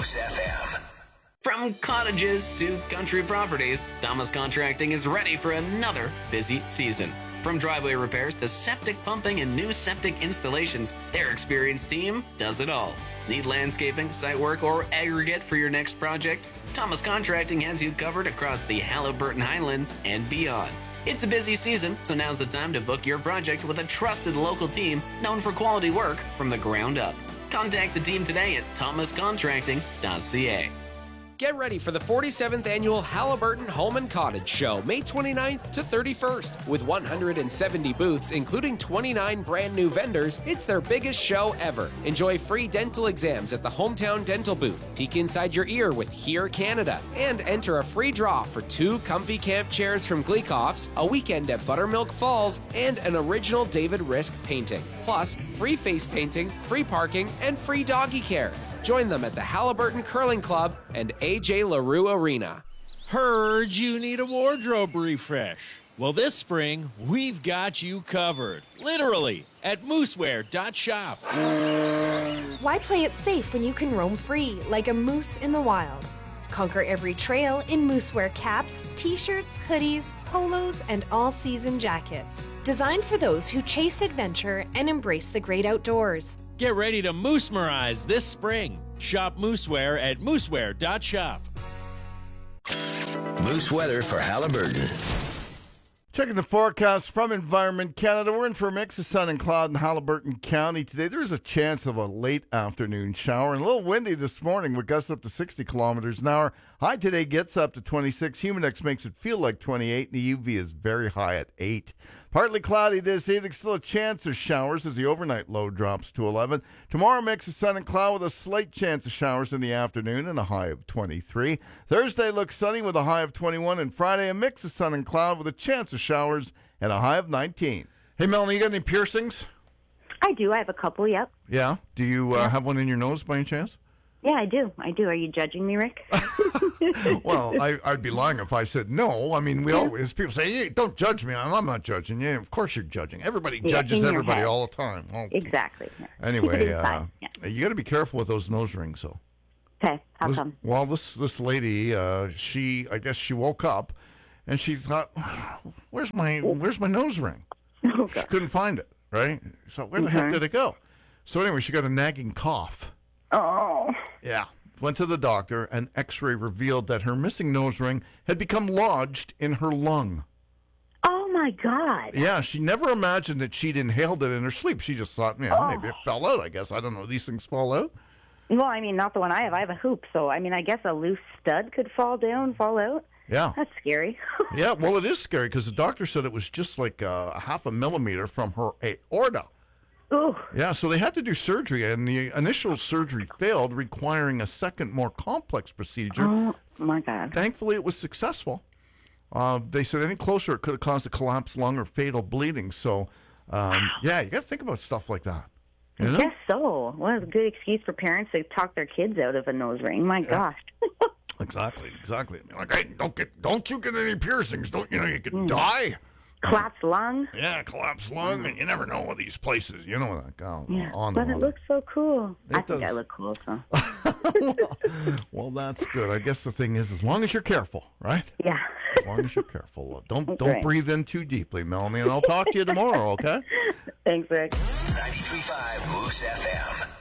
Moose FM. From cottages to country properties, Thomas Contracting is ready for another busy season. From driveway repairs to septic pumping and new septic installations, their experienced team does it all. Need landscaping, site work, or aggregate for your next project? Thomas Contracting has you covered across the Haliburton Highlands and beyond. It's a busy season, so now's the time to book your project with a trusted local team known for quality work from the ground up. Contact the team today at thomascontracting.ca. Get ready for the 47th annual Haliburton Home and Cottage Show, May 29th to 31st. With 170 booths, including 29 brand new vendors, it's their biggest show ever. Enjoy free dental exams at the Hometown Dental booth, peek inside your ear with Hear Canada, and enter a free draw for 2 comfy camp chairs from Gleekoff's, a weekend at Buttermilk Falls, and an original David Risk painting. Plus, free face painting, free parking, and free doggy care. Join them at the Haliburton Curling Club and AJ LaRue Arena. Heard you need a wardrobe refresh. Well, this spring, we've got you covered. Literally, at mooseware.shop. Why play it safe when you can roam free like a moose in the wild? Conquer every trail in Mooseware caps, t-shirts, hoodies, polos, and all-season jackets. Designed for those who chase adventure and embrace the great outdoors. Get ready to moose-merize this spring. Shop Mooseware at mooseware.shop. Moose weather for Haliburton. Checking the forecast from Environment Canada. We're in for a mix of sun and cloud in Haliburton County today. There is a chance of a late afternoon shower and a little windy this morning with gusts up to 60 kilometers an hour. High today gets up to 26. Humidex makes it feel like 28. The UV is very high at 8. Partly cloudy this evening. Still a chance of showers as the overnight low drops to 11. Tomorrow mix of sun and cloud with a slight chance of showers in the afternoon and a high of 23. Thursday looks sunny with a high of 21. And Friday a mix of sun and cloud with a chance of showers and a high of 19. Hey, Melanie, you got any piercings? I do. I have a couple, yep. Yeah? Do you have one in your nose by any chance? Yeah, I do. Are you judging me, Rick? Well, I'd be lying if I said no. I mean, we always, people say, hey, don't judge me. I'm not judging you. Of course you're judging. Everybody judges everybody all the time. Well, exactly. Yeah. Anyway, you got to be careful with those nose rings, though. Okay, how come? Well, this lady, I guess she woke up and she thought, where's my nose ring? Oh, she couldn't find it, right? So where the heck did it go? So anyway, she got a nagging cough. Oh. Yeah. Went to the doctor, and X-ray revealed that her missing nose ring had become lodged in her lung. Oh, my God. Yeah, she never imagined that she'd inhaled it in her sleep. She just thought, maybe it fell out, I guess. I don't know. These things fall out? Well, I mean, not the one I have. I have a hoop, so, I mean, I guess a loose stud could fall out. Yeah. That's scary. Yeah, well, it is scary because the doctor said it was just like a half a millimeter from her aorta. Ooh. Yeah, so they had to do surgery, and the initial surgery failed, requiring a second, more complex procedure. Oh, my God. Thankfully, it was successful. They said any closer, it could have caused a collapsed lung or fatal bleeding. So, yeah, you got to think about stuff like that. You know? I guess so. Well, it's a good excuse for parents to talk their kids out of a nose ring. My gosh. Exactly. Like, hey, don't you get any piercings? Don't you could die? Collapsed lung? Yeah, collapsed lung, and you never know what these places, like, But it looks so cool. I think does. I look cool, so. Well, that's good. I guess the thing is, as long as you're careful, right? Yeah. As long as you're careful. Don't breathe in too deeply, Melanie, and I'll talk to you tomorrow, okay? Thanks, Rick. 93.5 Moose FM.